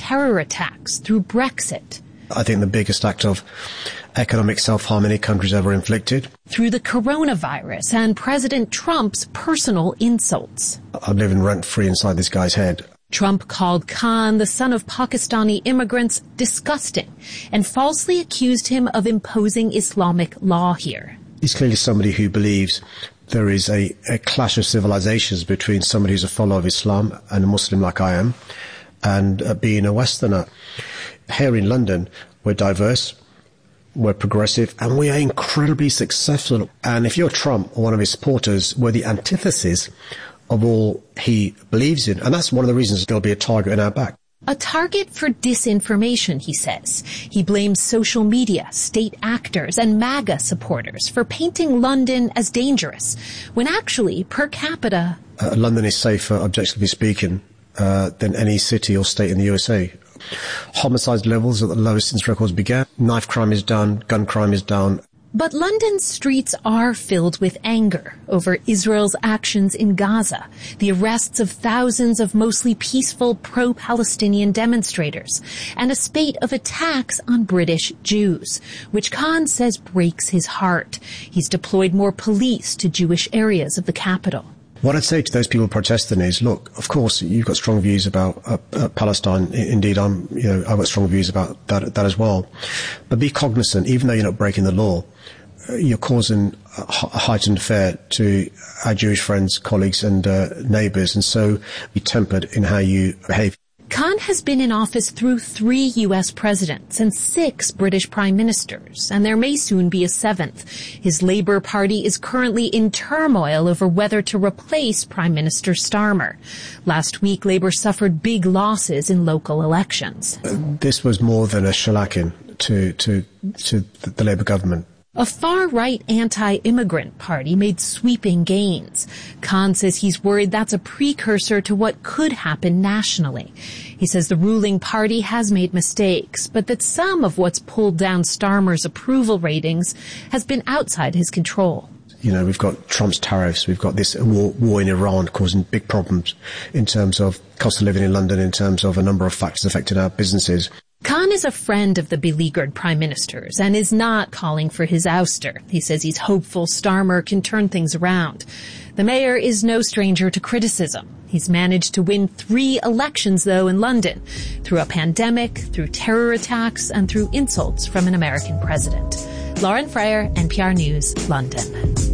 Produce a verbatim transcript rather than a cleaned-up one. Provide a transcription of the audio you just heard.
terror attacks, through Brexit. I think the biggest act of economic self-harm any country's ever inflicted. Through the coronavirus and President Trump's personal insults. I'm living rent-free inside this guy's head. Trump called Khan, the son of Pakistani immigrants, disgusting and falsely accused him of imposing Islamic law here. He's clearly somebody who believes there is a, a clash of civilizations between somebody who's a follower of Islam and a Muslim like I am, and uh, being a Westerner. Here in London, we're diverse, we're progressive, and we are incredibly successful. And if you're Trump or one of his supporters, we're the antithesis of all he believes in. And that's one of the reasons there'll be a target in our back. A target for disinformation, he says. He blames social media, state actors, and MAGA supporters for painting London as dangerous, when actually, per capita... Uh, London is safer, objectively speaking, uh, than any city or state in the U S A. Homicide levels are the lowest since records began. Knife crime is down, gun crime is down. But London's streets are filled with anger over Israel's actions in Gaza, the arrests of thousands of mostly peaceful pro-Palestinian demonstrators, and a spate of attacks on British Jews, which Khan says breaks his heart. He's deployed more police to Jewish areas of the capital. What I'd say to those people protesting is, look, of course, you've got strong views about uh, uh, Palestine. Indeed, I'm, you know, I've got strong views about that, that as well. But be cognizant, even though you're not breaking the law, uh, you're causing a heightened fear to our Jewish friends, colleagues, and uh, neighbours, and so be tempered in how you behave. Khan has been in office through three U S presidents and six British prime ministers, and there may soon be a seventh. His Labour Party is currently in turmoil over whether to replace Prime Minister Starmer. Last week, Labour suffered big losses in local elections. Uh, this was more than a shellacking to, to, to the Labour government. A far-right anti-immigrant party made sweeping gains. Khan says he's worried that's a precursor to what could happen nationally. He says the ruling party has made mistakes, but that some of what's pulled down Starmer's approval ratings has been outside his control. You know, we've got Trump's tariffs, we've got this war, war in Iran causing big problems in terms of cost of living in London, in terms of a number of factors affecting our businesses. Khan is a friend of the beleaguered prime ministers and is not calling for his ouster. He says he's hopeful Starmer can turn things around. The mayor is no stranger to criticism. He's managed to win three elections, though, in London, through a pandemic, through terror attacks, and through insults from an American president. Lauren Freyer, N P R News, London.